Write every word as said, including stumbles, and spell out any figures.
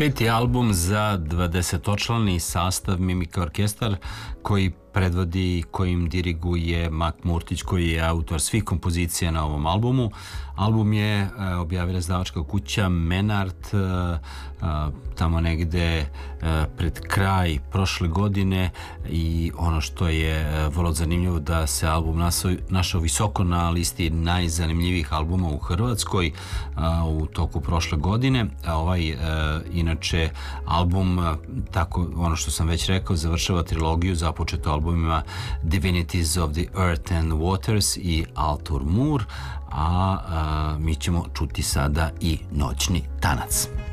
Peti album za dvadesetočlani sastav Mimika Orkestar koji predvodi, kojim diriguje Mak Murtić, koji je autor svih kompozicija na ovom albumu. Album je objavila izdavačka kuća Menart tamo negde pred kraj prošle godine i ono što je vrlo zanimljivo da se album našao visoko na listi najzanimljivijih albuma u Hrvatskoj u toku prošle godine. Ovaj inače album, tako ono što sam već rekao, završava trilogiju započetu albumima Divinities of the Earth and Waters i Altur Mur, a, a mi ćemo čuti sada i Noćni tanac.